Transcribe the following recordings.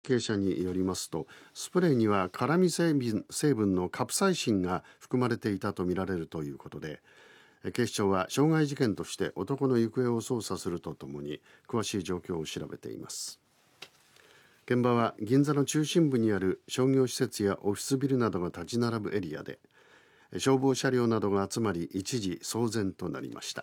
係者によりますと、スプレーには辛味成分のカプサイシンが含まれていたとみられるということで、警視庁は傷害事件として男の行方を捜査するとともに詳しい状況を調べています。現場は銀座の中心部にある商業施設やオフィスビルなどが立ち並ぶエリアで、消防車両などが集まり一時騒然となりました。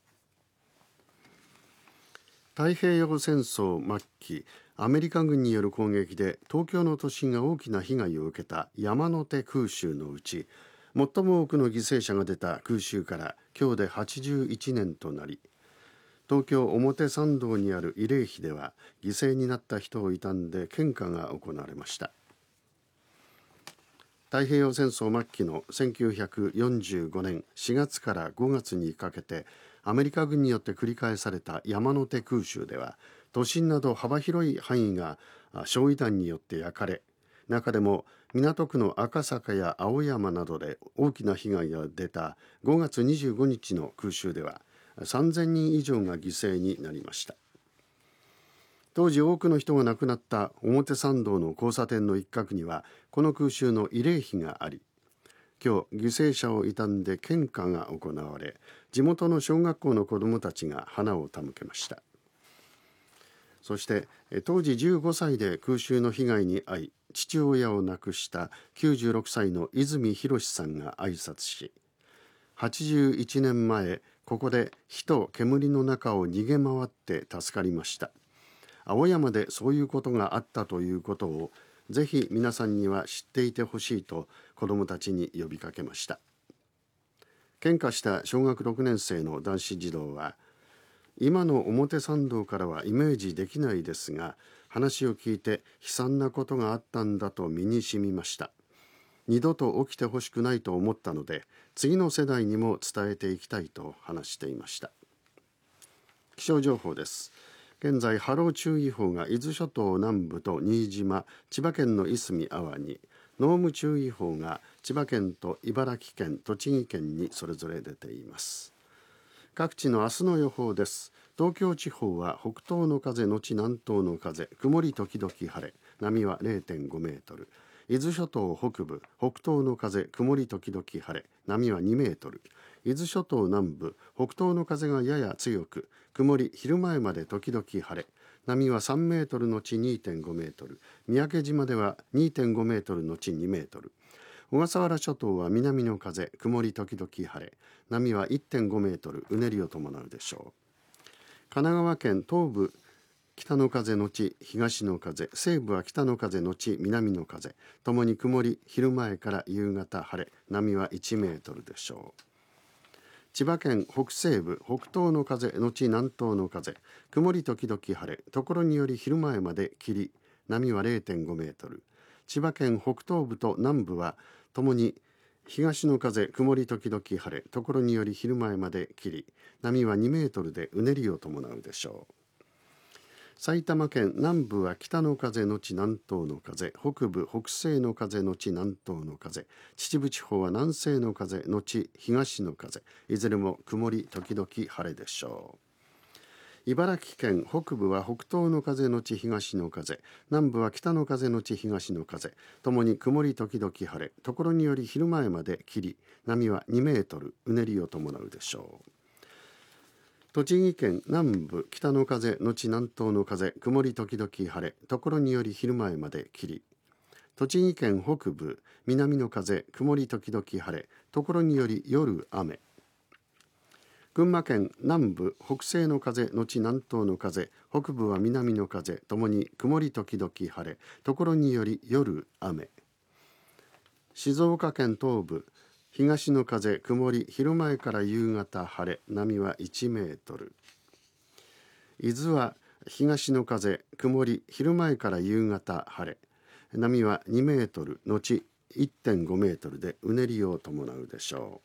太平洋戦争末期、アメリカ軍による攻撃で東京の都心が大きな被害を受けた山手空襲のうち、最も多くの犠牲者が出た空襲から今日で81年となり、東京表参道にある慰霊碑では犠牲になった人を悼んで献花が行われました。太平洋戦争末期の1945年4月から5月にかけてアメリカ軍によって繰り返された山手空襲では、都心など幅広い範囲が焼夷弾によって焼かれ、中でも港区の赤坂や青山などで大きな被害が出た5月25日の空襲では3000人以上が犠牲になりました。当時多くの人が亡くなった表参道の交差点の一角にはこの空襲の慰霊碑があり、今日犠牲者を悼んで献花が行われ、地元の小学校の子どもたちが花を手向けました。そして当時15歳で空襲の被害に遭い父親を亡くした96歳の泉博さんが挨拶し、81年前ここで火と煙の中を逃げ回って助かりました。青山でそういうことがあったということをぜひ皆さんには知っていてほしいと子どもたちに呼びかけました。献花した小学6年生の男子児童は、今の表参道からはイメージできないですが、話を聞いて悲惨なことがあったんだと身に染みました。二度と起きてほしくないと思ったので、次の世代にも伝えていきたいと話していました。気象情報です。現在波浪注意報が伊豆諸島南部と新島、千葉県のいすみ阿波に、濃霧注意報が千葉県と茨城県、栃木県にそれぞれ出ています。各地の明日の予報です。東京地方は北東の風のち南東の風、曇り時々晴れ、波は 0.5 メートル。伊豆諸島北部、北東の風、曇り時々晴れ、波は2メートル。伊豆諸島南部、北東の風がやや強く、曇り、昼前まで時々晴れ、波は3メートルのち 2.5 メートル。三宅島では 2.5 メートルのち2メートル。小笠原諸島は南の風、曇り時々晴れ、波は 1.5 メートル、うねりを伴うでしょう。神奈川県東部、北の風のち東の風、西部は北の風のち南の風、ともに曇り、昼前から夕方晴れ、波は1メートルでしょう。千葉県北西部、北東の風のち南東の風、曇り時々晴れ、ところにより昼前まで霧、波は 0.5 メートル。千葉県北東部と南部はともに東の風、曇り時々晴れ、ところにより昼前まで霧、波は2メートルでうねりを伴うでしょう。埼玉県南部は北の風のち南東の風、北部北西の風のち南東の風、秩父地方は南西の風のち東の風、いずれも曇り時々晴れでしょう。茨城県北部は北東の風のち東の風、南部は北の風のち東の風、ともに曇り時々晴れ、ところにより昼前まで霧、波は2メートル、うねりを伴うでしょう。栃木県南部、北の風のち南東の風、曇り時々晴れ、ところにより昼前まで霧。栃木県北部、南の風、曇り時々晴れ、ところにより夜雨。群馬県南部、北西の風のち南東の風、北部は南の風、ともに曇り時々晴れ、ところにより夜雨。静岡県東部、東の風、曇り、昼前から夕方晴れ、波は1メートル。伊豆は東の風、曇り、昼前から夕方晴れ、波は2メートルのち 1.5 メートルでうねりを伴うでしょ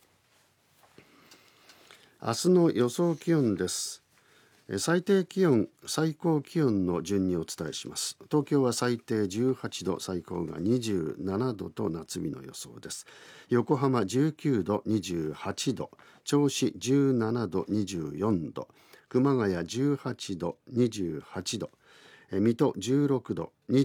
う。明日の予想気温です。最低気温、最高気温の順にお伝えします。東京は最低18度、最高が27度と夏日の予想です。横浜19度、28度、銚子17度、24度、熊谷18度、28度、 水戸16度、